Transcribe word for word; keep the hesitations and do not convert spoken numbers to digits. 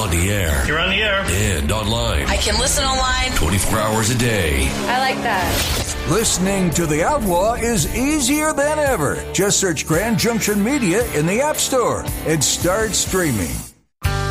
on the air. You're on the air. And online. I can listen online. twenty-four hours a day. I like that. Listening to The Outlaw is easier than ever. Just search Grand Junction Media in the App Store and start streaming.